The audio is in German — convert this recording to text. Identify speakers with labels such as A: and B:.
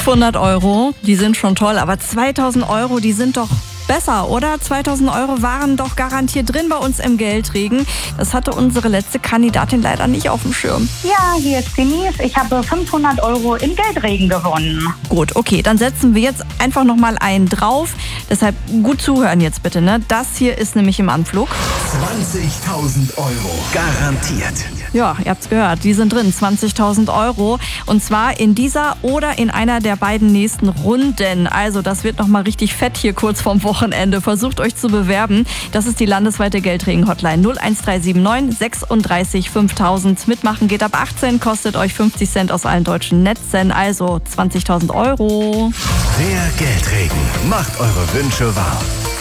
A: 500 Euro, die sind schon toll, aber 2000 Euro, die sind doch besser, oder? 2000 Euro waren doch garantiert drin bei uns im Geldregen. Das hatte unsere letzte Kandidatin leider nicht auf dem Schirm.
B: Ja, hier ist Denise. Ich habe 500 Euro im Geldregen gewonnen.
A: Gut, okay, dann setzen wir jetzt einfach nochmal einen drauf. Deshalb gut zuhören jetzt bitte, ne? Das hier ist nämlich im Anflug.
C: 20.000 Euro. Garantiert.
A: Ja, ihr habt's gehört, die sind drin, 20.000 Euro. Und zwar in dieser oder in einer der beiden nächsten Runden. Also das wird nochmal richtig fett hier kurz vorm Wochenende. Versucht euch zu bewerben. Das ist die landesweite Geldregen-Hotline 01379 36 5000. Mitmachen geht ab 18, kostet euch 50 Cent aus allen deutschen Netzen. Also 20.000 Euro.
C: Der Geldregen macht eure Wünsche wahr.